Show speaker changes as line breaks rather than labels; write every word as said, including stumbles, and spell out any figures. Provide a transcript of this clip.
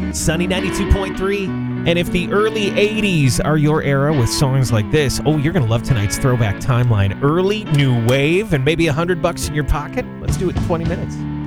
Sunny ninety-two point three. And if the early eighties are your era with songs like this, oh, you're going to love tonight's throwback timeline. Early new wave and maybe a hundred bucks in your pocket. Let's do it in twenty minutes.